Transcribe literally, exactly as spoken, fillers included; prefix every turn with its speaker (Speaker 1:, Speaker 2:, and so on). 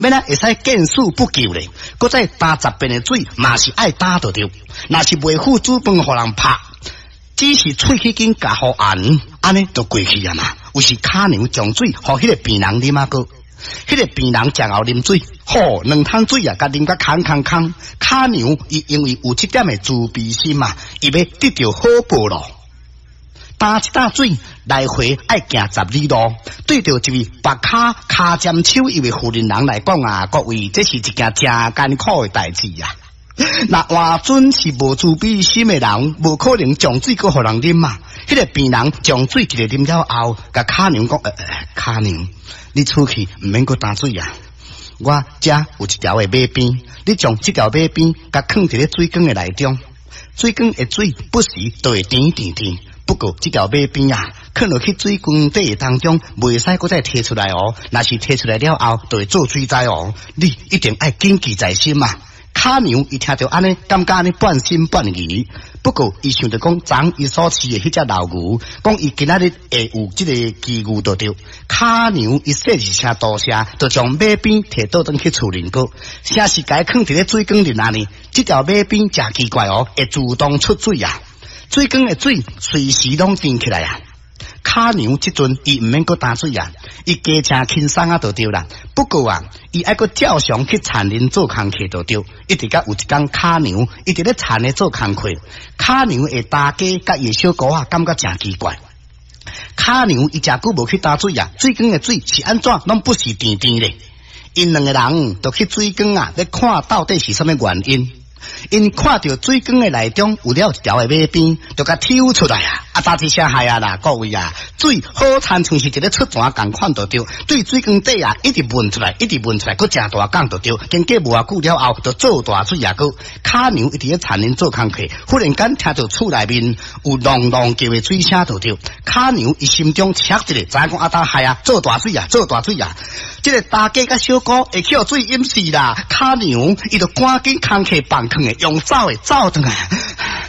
Speaker 1: 免啊会使见死不救咧，搁再打十遍的水，嘛是爱打得着。若是袂付煮饭互人拍，只是喙齿间甲互按，安尼就过去啊嘛。有时卡娘将水互迄个病人啉啊个，迄个病人食后啉水，吼两桶水啊，甲啉甲空空空。卡娘伊因为有这点的自卑心嘛，伊要得到好报咯。打一打水来回爱行十里路，对着一位白卡卡尖手一位妇人人来讲啊，各位这是一件真艰苦的代志啊。那换准是无自卑心的人，无可能将水搁互人啉嘛。迄、那个病人将水一个啉了后，甲卡娘讲：，呃呃，卡娘，你出去唔免搁打水啊。我遮有一条的马鞭，你将这条马鞭甲放伫咧水缸的内中，水缸的水不时都会甜甜甜。不过这条马鞭啊，放落去水缸底当中，袂使搁再摕出来哦。若是摕出来了后，就会做水灾哦。你一定要谨记在心嘛。卡娘伊听到安尼，感觉安尼半信半疑。不过伊想着讲，昨伊所饲的迄只老牛，讲伊今仔日会有这个机遇就对。卡娘伊说一声多谢，就将马鞭摕倒转去厝里个，啥时该放伫咧水缸里那呢？这条马鞭真奇怪哦，会自动出水啊！水缸的水随时拢甜起来啊！卡娘即阵伊毋免搁打水啊，伊加正轻松啊就对啦。不过啊，伊爱搁照常去田林做工课就对。一直甲有一天卡娘一直咧田里做工课，卡娘会打鸡甲叶小狗啊，感觉真奇怪。卡娘伊诚久无去打水啊，水缸的水是安怎拢不是甜甜咧？因两个人就去水缸啊，咧看到底是什么原因。因看到水缸的内中有了一条的马鞭，就甲抽出来啊！啊，大体啥害啊啦，各位啊，水好参像是一个出盘共款就对，对水缸底啊一直闻出来，一直闻出来，佮真大港就对。经过无偌久了后，就做大水啊！佮卡娘一直咧田里做工课，忽然间听到厝内面有隆隆叫的水声就对。卡娘伊心中切一个，知影讲啊，大害啊，做大水啊，做大水啊！这个大鸡甲小狗会去互水淹死啦！卡娘伊就赶紧工课放空的，用走的走转来。